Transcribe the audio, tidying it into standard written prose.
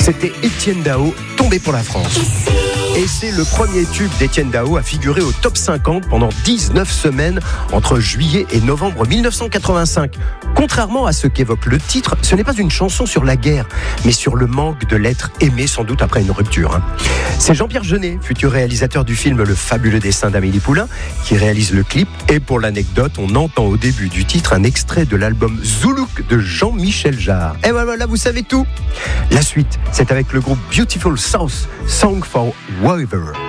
C'était Étienne Dao, Tombé pour la France. Et c'est le premier tube d'Étienne Dao à figurer au top 50 pendant 19 semaines entre juillet et novembre 1985. Contrairement à ce qu'évoque le titre, ce n'est pas une chanson sur la guerre, mais sur le manque de l'être aimé, sans doute après une rupture. C'est Jean-Pierre Jeunet, futur réalisateur du film Le fabuleux destin d'Amélie Poulain, qui réalise le clip. Et pour l'anecdote, on entend au début du titre un extrait de l'album Zoulouk de Jean-Michel Jarre. Et voilà, vous savez tout. La suite, c'est avec le groupe Beautiful South, Song for Warrior.